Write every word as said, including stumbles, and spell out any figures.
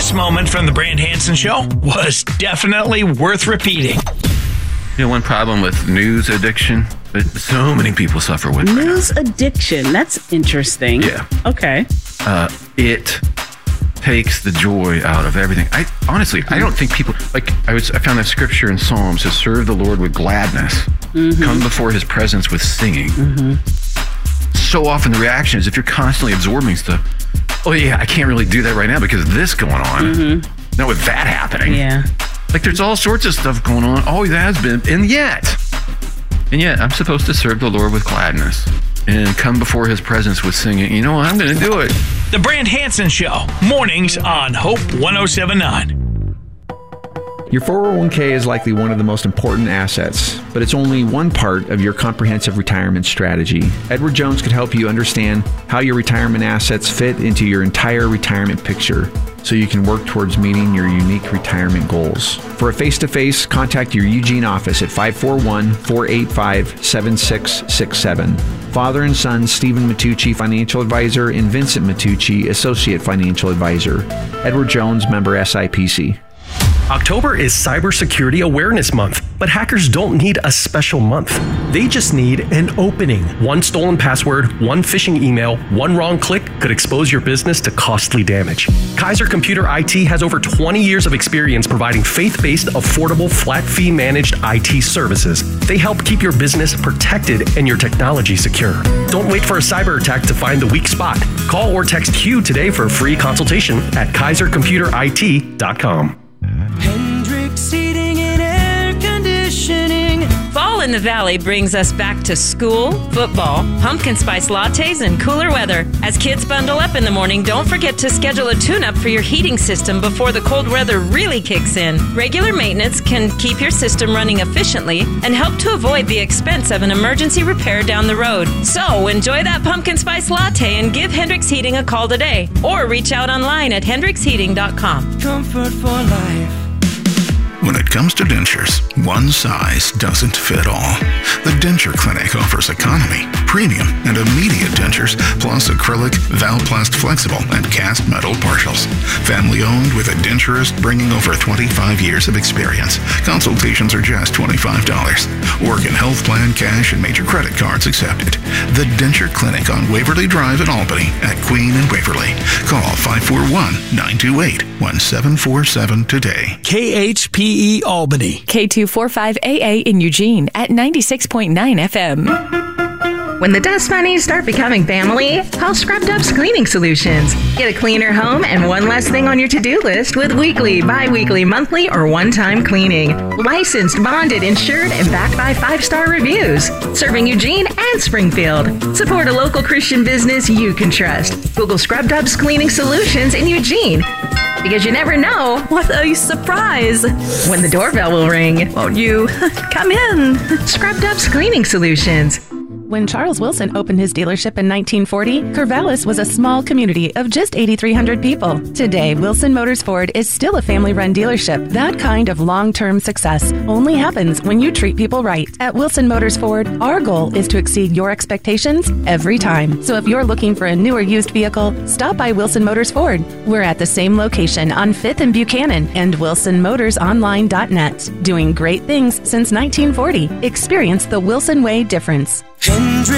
This moment from the Brand Hansen Show was definitely worth repeating. You know, one problem with news addiction that so many people suffer with. News right addiction. That's interesting. Yeah. Okay. Uh, it takes the joy out of everything. I honestly, I don't think people like. I was. I found that scripture in Psalms to serve the Lord with gladness, mm-hmm. come before His presence with singing. Mm-hmm. So often the reaction is if you're constantly absorbing stuff. Oh yeah, I can't really do that right now because of this going on. Mm-hmm. Now with that happening, yeah, like there's all sorts of stuff going on. Always has been, and yet, and yet, I'm supposed to serve the Lord with gladness and come before His presence with singing. You know what? I'm going to do it. The Brand Hansen Show, mornings on Hope one oh seven point nine. Your four oh one k is likely one of the most important assets, but it's only one part of your comprehensive retirement strategy. Edward Jones could help you understand how your retirement assets fit into your entire retirement picture so you can work towards meeting your unique retirement goals. For a face-to-face, contact your Eugene office at five four one, four eight five, seven six six seven. Father and son Stephen Matucci, Financial Advisor, and Vincent Matucci, Associate Financial Advisor. Edward Jones, member S I P C. October is Cybersecurity Awareness Month, but hackers don't need a special month. They just need an opening. One stolen password, one phishing email, one wrong click could expose your business to costly damage. Kaiser Computer I T has over twenty years of experience providing faith-based, affordable, flat-fee managed I T services. They help keep your business protected and your technology secure. Don't wait for a cyber attack to find the weak spot. Call or text Q today for a free consultation at kaiser computer I T dot com. Hendrix Heating and Air Conditioning. Fall in the Valley brings us back to school, football, pumpkin spice lattes, and cooler weather. As kids bundle up in the morning, don't forget to schedule a tune-up for your heating system before the cold weather really kicks in. Regular maintenance can keep your system running efficiently and help to avoid the expense of an emergency repair down the road. So enjoy that pumpkin spice latte and give Hendrix Heating a call today, or reach out online at hendrix heating dot com. Comfort for life. When it comes to dentures, one size doesn't fit all. The Denture Clinic offers economy, premium, and immediate dentures, plus acrylic, Valplast flexible, and cast metal partials. Family owned with a denturist bringing over twenty-five years of experience. Consultations are just twenty-five dollars. Oregon Health Plan, cash, and major credit cards accepted. The Denture Clinic on Waverly Drive in Albany at Queen and Waverly. Call five four one, nine two eight, one seven four seven today. K H P E Albany. K two forty-five A A in Eugene at ninety-six point nine F M. When the dust bunnies start becoming family, call Scrub Dubs Cleaning Solutions. Get a cleaner home and one less thing on your to-do list with weekly, bi-weekly, monthly, or one-time cleaning. Licensed, bonded, insured, and backed by five-star reviews. Serving Eugene and Springfield. Support a local Christian business you can trust. Google Scrub Dubs Cleaning Solutions in Eugene. Because you never know what a surprise when the doorbell will ring. Won't you come in? Scrub Dubs Cleaning Solutions. When Charles Wilson opened his dealership in nineteen forty, Corvallis was a small community of just eight thousand three hundred people. Today, Wilson Motors Ford is still a family-run dealership. That kind of long-term success only happens when you treat people right. At Wilson Motors Ford, our goal is to exceed your expectations every time. So if you're looking for a new or used vehicle, stop by Wilson Motors Ford. We're at the same location on fifth and Buchanan and wilson motors online dot net. Doing great things since nineteen forty. Experience the Wilson Way difference.